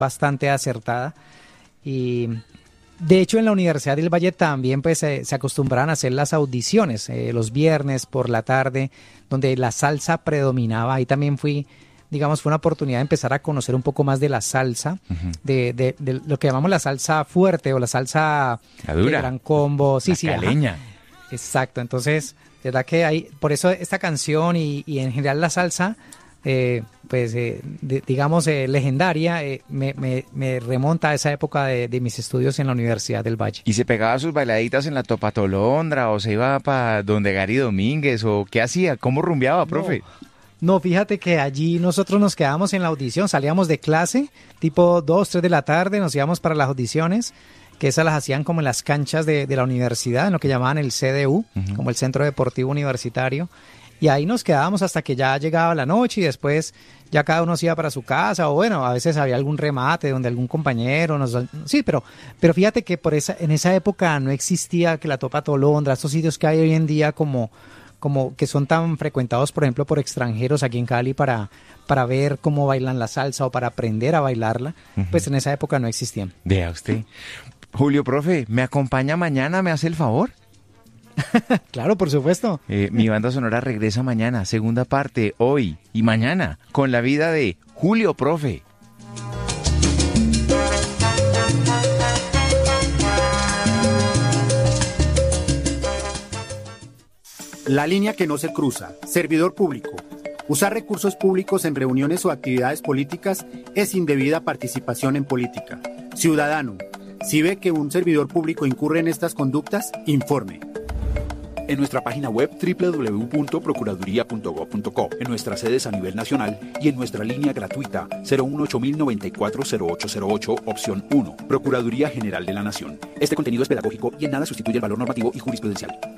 bastante acertada. Y de hecho en la Universidad del Valle también pues se acostumbraban a hacer las audiciones los viernes por la tarde, donde la salsa predominaba. Ahí también fue una oportunidad de empezar a conocer un poco más de la salsa, de lo que llamamos la salsa fuerte o la salsa la dura, de gran combo. Sí, la caleña. Exacto, entonces, de verdad que hay, por eso esta canción y en general la salsa, legendaria, me remonta a esa época de mis estudios en la Universidad del Valle. ¿Y se pegaba sus bailaditas en la Topatolondra o se iba para donde Gary Domínguez o qué hacía? ¿Cómo rumbeaba, profe? No, fíjate que allí nosotros nos quedábamos en la audición, salíamos de clase, tipo 2, 3 de la tarde, nos íbamos para las audiciones, que esas las hacían como en las canchas de la universidad, en lo que llamaban el CDU, como el Centro Deportivo Universitario, y ahí nos quedábamos hasta que ya llegaba la noche y después ya cada uno se iba para su casa, o bueno, a veces había algún remate donde algún compañero Sí, pero fíjate que en esa época no existía que la Topatolondra, estos sitios que hay hoy en día como que son tan frecuentados, por ejemplo, por extranjeros aquí en Cali para ver cómo bailan la salsa o para aprender a bailarla, pues en esa época no existían. Vea usted. Julio, profe, ¿me acompaña mañana? ¿Me hace el favor? Claro, por supuesto. Mi banda sonora regresa mañana, segunda parte, hoy y mañana, con la vida de Julio, profe. La línea que no se cruza. Servidor público. Usar recursos públicos en reuniones o actividades políticas es indebida participación en política. Ciudadano, si ve que un servidor público incurre en estas conductas, informe. En nuestra página web www.procuraduría.gov.co, en nuestras sedes a nivel nacional y en nuestra línea gratuita 018-094-0808, opción 1, Procuraduría General de la Nación. Este contenido es pedagógico y en nada sustituye el valor normativo y jurisprudencial.